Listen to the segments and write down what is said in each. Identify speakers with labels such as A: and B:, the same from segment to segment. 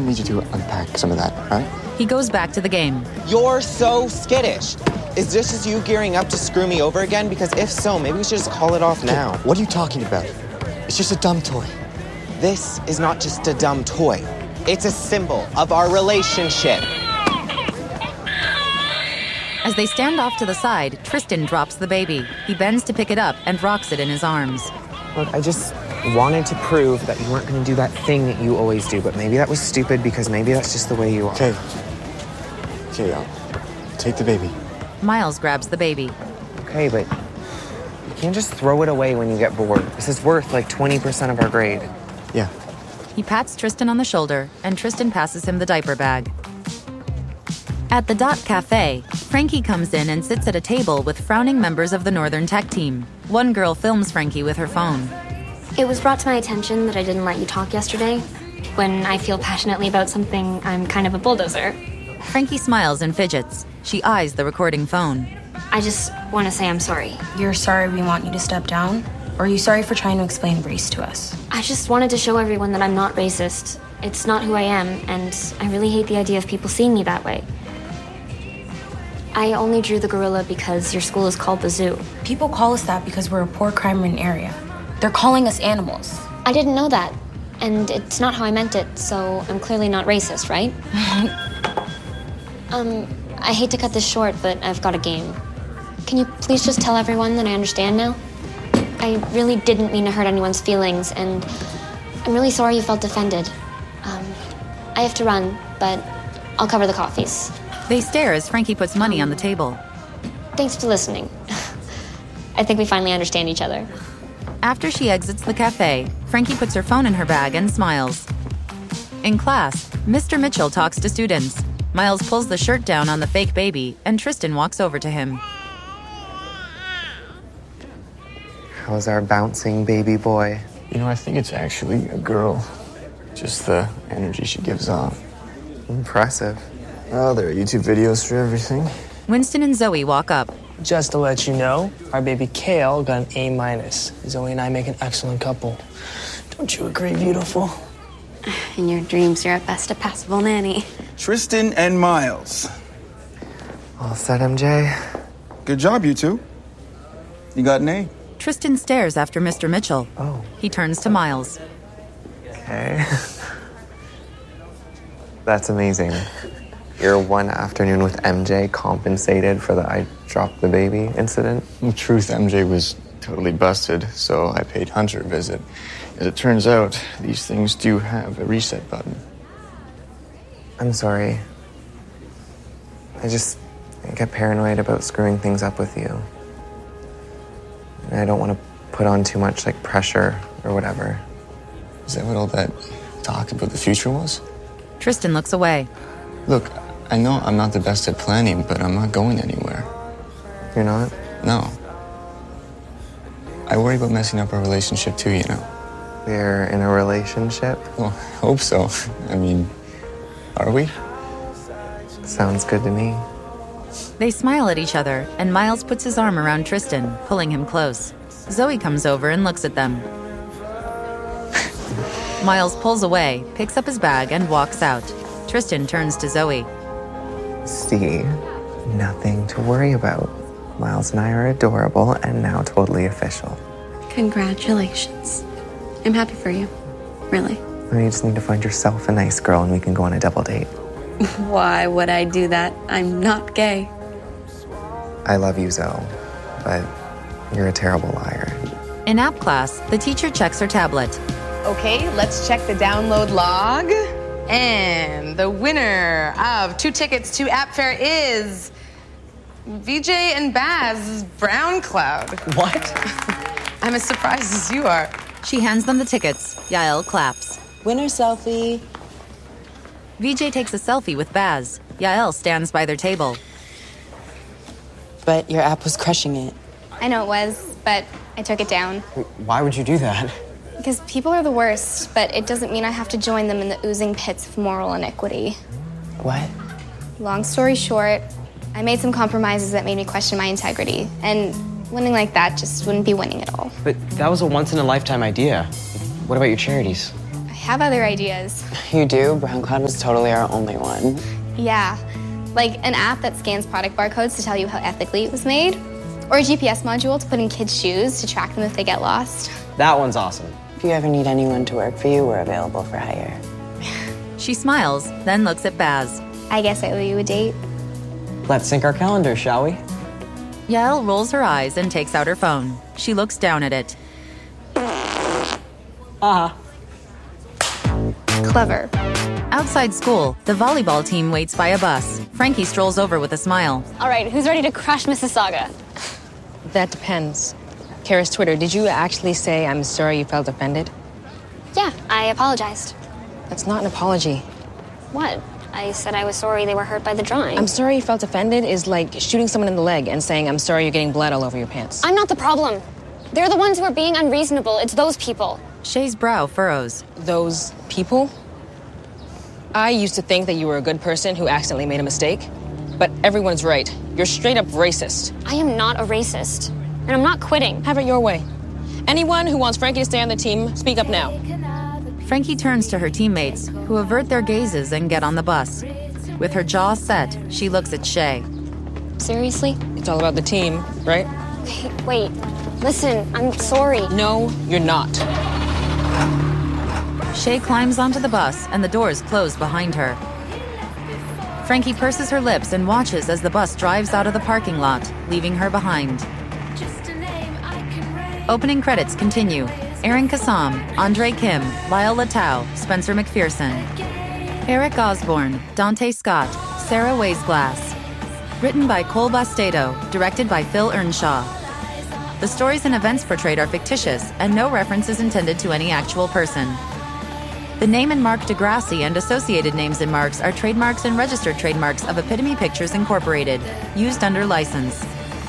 A: need you to unpack some of that, all right?
B: He goes back to the game.
C: You're so skittish. Is this just you gearing up to screw me over again? Because if so, maybe we should just call it off now.
A: What are you talking about? It's just a dumb toy.
C: This is not just a dumb toy. It's a symbol of our relationship.
B: As they stand off to the side, Tristan drops the baby. He bends to pick it up and rocks it in his arms.
C: Look, I just wanted to prove that you weren't going to do that thing that you always do, but maybe that was stupid because maybe that's just the way you are.
A: Okay, take the baby.
B: Miles grabs the baby.
C: Okay, but you can't just throw it away when you get bored. This is worth like 20% of our grade.
A: Yeah.
B: He pats Tristan on the shoulder, and Tristan passes him the diaper bag. At the Dot Cafe, Frankie comes in and sits at a table with frowning members of the Northern Tech team. One girl films Frankie with her phone.
D: It was brought to my attention that I didn't let you talk yesterday. When I feel passionately about something, I'm kind of a bulldozer.
B: Frankie smiles and fidgets. She eyes the recording phone.
D: I just want to say I'm sorry.
E: You're sorry we want you to step down? Or are you sorry for trying to explain race to us?
D: I just wanted to show everyone that I'm not racist. It's not who I am, and I really hate the idea of people seeing me that way. I only drew the gorilla because your school is called the zoo.
E: People call us that because we're a poor crime-ridden area. They're calling us animals.
D: I didn't know that, and it's not how I meant it, so I'm clearly not racist, right? I hate to cut this short, but I've got a game. Can you please just tell everyone that I understand now? I really didn't mean to hurt anyone's feelings, and I'm really sorry you felt offended. I have to run, but I'll cover the coffees.
B: They stare as Frankie puts money on the table.
D: Thanks for listening. I think we finally understand each other.
B: After she exits the cafe, Frankie puts her phone in her bag and smiles. In class, Mr. Mitchell talks to students. Miles pulls the shirt down on the fake baby, and Tristan walks over to him.
C: How's our bouncing baby boy?
A: You know, I think it's actually a girl. Just the energy she gives off.
C: Impressive.
A: Oh, there are YouTube videos for everything.
B: Winston and Zoe walk up.
F: Just to let you know, our baby Kale got an A-. Zoe and I make an excellent couple. Don't you agree, beautiful?
G: In your dreams, you're at best a passable nanny.
H: Tristan and Miles.
C: All set, MJ?
H: Good job, you two. You got an A.
B: Tristan stares after Mr. Mitchell.
C: Oh.
B: He turns to Miles.
C: Okay. That's amazing. Your one afternoon with MJ compensated for the I dropped the baby incident?
A: In truth, MJ was totally busted, so I paid Hunter a visit. As it turns out, these things do have a reset button.
C: I'm sorry. I get paranoid about screwing things up with you. And I don't want to put on too much, pressure or whatever.
A: Is that what all that talk about the future was?
B: Tristan looks away.
A: Look, I know I'm not the best at planning, but I'm not going anywhere.
C: You're not?
A: No. I worry about messing up our relationship too, you know.
C: We're in a relationship?
A: Well, I hope so. I mean, are we?
C: Sounds good to me.
B: They smile at each other, and Miles puts his arm around Tristan, pulling him close. Zoe comes over and looks at them. Miles pulls away, picks up his bag, and walks out. Tristan turns to Zoe.
C: See, nothing to worry about. Miles and I are adorable and now totally official.
G: Congratulations. I'm happy for you. Really.
C: You just need to find yourself a nice girl and we can go on a double date.
G: Why would I do that? I'm not gay.
C: I love you, Zoe, but you're a terrible liar.
B: In app class, the teacher checks her tablet.
I: Okay, let's check the download log. And the winner of 2 tickets to App Fair is VJ and Baz Brown Cloud.
F: What?
I: I'm as surprised as you are.
B: She hands them the tickets. Yael claps.
J: Winner selfie.
B: VJ takes a selfie with Baz. Yael stands by their table.
J: But your app was crushing it.
K: I know it was, but I took it down.
F: Why would you do that?
K: Because people are the worst, but it doesn't mean I have to join them in the oozing pits of moral iniquity.
F: What?
K: Long story short, I made some compromises that made me question my integrity, and winning like that just wouldn't be winning at all.
F: But that was a once-in-a-lifetime idea. What about your charities?
K: I have other ideas.
J: You do? Brown Cloud was totally our only one.
K: Yeah, like an app that scans product barcodes to tell you how ethically it was made, or a GPS module to put in kids' shoes to track them if they get lost.
J: That one's awesome. If you ever need anyone to work for you, we're available for hire.
B: She smiles, then looks at Baz.
K: I guess I owe you a date.
J: Let's sync our calendars, shall we?
B: Yael rolls her eyes and takes out her phone. She looks down at it.
K: Clever.
B: Outside school, the volleyball team waits by a bus. Frankie strolls over with a smile.
L: All right, who's ready to crush Mississauga?
M: That depends. Kara's Twitter, did you actually say, I'm sorry you felt offended?
L: Yeah, I apologized.
M: That's not an apology.
L: What? I said I was sorry they were hurt by the drawing.
M: I'm sorry you felt offended is like shooting someone in the leg and saying, I'm sorry you're getting blood all over your pants.
L: I'm not the problem. They're the ones who are being unreasonable. It's those people.
B: Shay's brow furrows.
M: Those people? I used to think that you were a good person who accidentally made a mistake. But everyone's right. You're straight up racist.
L: I am not a racist. And I'm not quitting.
M: Have it your way. Anyone who wants Frankie to stay on the team, speak up now.
B: Frankie turns to her teammates, who avert their gazes and get on the bus. With her jaw set, she looks at Shay.
L: Seriously?
M: It's all about the team, right?
L: Okay, wait. Listen, I'm sorry.
M: No, you're not.
B: Shay climbs onto the bus and the doors close behind her. Frankie purses her lips and watches as the bus drives out of the parking lot, leaving her behind. Opening credits continue. Aaron Kassam, Andre Kim, Lyle Latau, Spencer McPherson. Eric Osborne, Dante Scott, Sarah Weisglass. Written by Cole Bastedo, directed by Phil Earnshaw. The stories and events portrayed are fictitious, and no reference is intended to any actual person. The name and mark Degrassi and associated names and marks are trademarks and registered trademarks of Epitome Pictures Incorporated, used under license.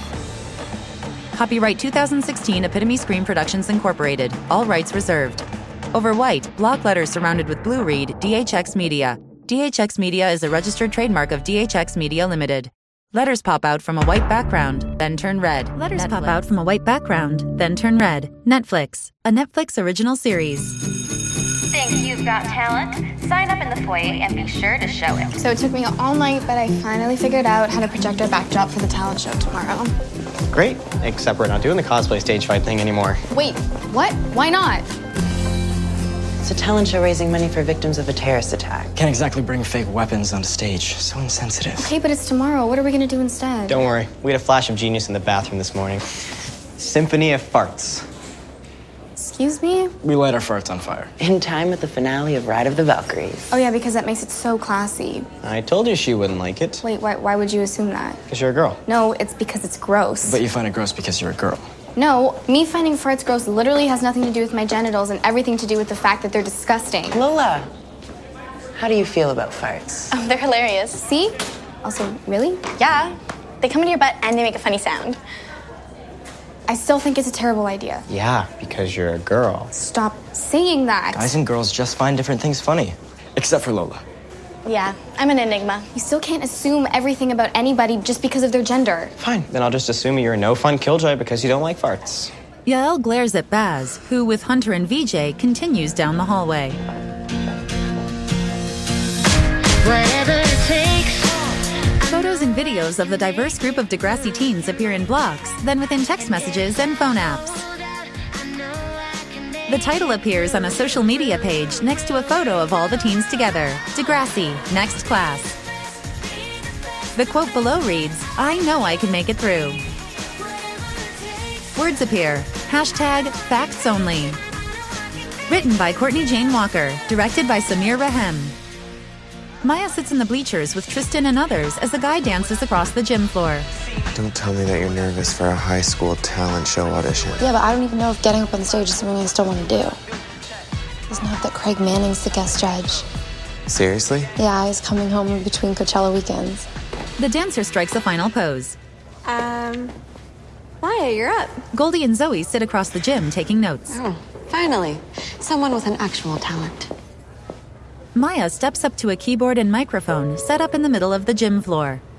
B: Copyright 2016 Epitome Screen Productions Incorporated, all rights reserved. Over white, block letters surrounded with blue read DHX Media. DHX Media is a registered trademark of DHX Media Limited. Letters pop out from a white background, then turn red. Letters pop out from a white background, then turn red. Netflix, a Netflix original series.
N: Think you've got talent? Sign up in the foyer and be sure to show it.
K: So it took me all night, but I finally figured out how to project our backdrop for the talent show tomorrow.
O: Great, except we're not doing the cosplay stage fight thing anymore.
K: Wait, what? Why not?
J: It's a talent show raising money for victims of a terrorist attack.
F: Can't exactly bring fake weapons onto stage. So insensitive.
K: Okay, but it's tomorrow. What are we gonna do instead?
O: Don't worry, we had a flash of genius in the bathroom this morning. Symphony of farts.
K: Excuse me?
F: We light our farts on fire.
J: In time with the finale of Ride of the Valkyries.
K: Oh yeah, because that makes it so classy.
O: I told you she wouldn't like it.
K: Wait, why would you assume that?
O: Because you're a girl.
K: No, it's because it's gross.
F: But you find it gross because you're a girl.
K: No, me finding farts gross literally has nothing to do with my genitals and everything to do with the fact that they're disgusting.
J: Lola, how do you feel about farts?
K: Oh, they're hilarious. See? Also, really? Yeah. They come into your butt and they make a funny sound. I still think it's a terrible idea.
O: Yeah, because you're a girl.
K: Stop saying that.
F: Guys and girls just find different things funny. Except for Lola.
K: Yeah, I'm an enigma. You still can't assume everything about anybody just because of their gender.
O: Fine, then I'll just assume you're a no-fun killjoy because you don't like farts.
B: Yael glares at Baz, who, with Hunter and VJ, continues down the hallway.
N: Whatever it takes.
B: Photos and videos of the diverse group of Degrassi teens appear in blocks, then within text messages and phone apps. The title appears on a social media page next to a photo of all the teens together. Degrassi, next class. The quote below reads, I know I can make it through. Words appear. #FactsOnly. Written by Courtney Jane Walker. Directed by Samir Rahem. Maya sits in the bleachers with Tristan and others as the guy dances across the gym floor.
C: Don't tell me that you're nervous for a high school talent show audition.
P: Yeah, but I don't even know if getting up on the stage is something I still want to do. Isn't it that Craig Manning's the guest judge?
C: Seriously?
P: Yeah, he's coming home in between Coachella weekends.
B: The dancer strikes a final pose.
G: Maya, you're up.
B: Goldie and Zoe sit across the gym taking notes.
G: Oh, finally. Someone with an actual talent.
B: Maya steps up to a keyboard and microphone set up in the middle of the gym floor.